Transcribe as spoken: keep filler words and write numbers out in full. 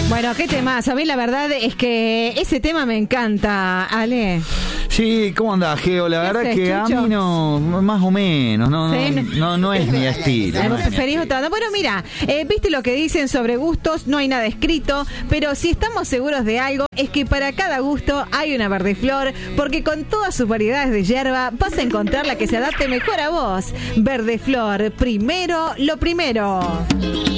Bueno, qué temazo. A mí la verdad es que ese tema me encanta, Ale. Sí, ¿cómo andás, Geo? La verdad haces, que Chucho? a mí no, más o menos, no, Sí. no, no, no es mi estilo. ¿Vos no es mi preferís estilo. otra? Bueno, mira, eh, viste lo que dicen sobre gustos, no hay nada escrito, pero si estamos seguros de algo, es que para cada gusto hay una verdeflor, porque con todas sus variedades de hierba vas a encontrar la que se adapte mejor a vos. Verdeflor, primero lo primero.